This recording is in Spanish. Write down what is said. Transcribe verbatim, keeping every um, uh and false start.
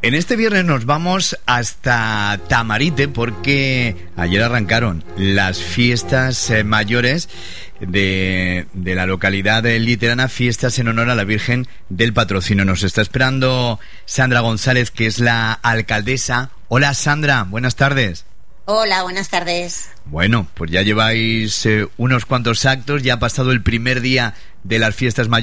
En este viernes nos vamos hasta Tamarite porque ayer arrancaron las fiestas eh, mayores de, de la localidad de Literana, fiestas en honor a la Virgen del Patrocinio. Nos está esperando Sandra González, que es la alcaldesa. Hola Sandra, buenas tardes. Hola, buenas tardes. Bueno, pues ya lleváis eh, unos cuantos actos, ya ha pasado el primer día de las fiestas mayores.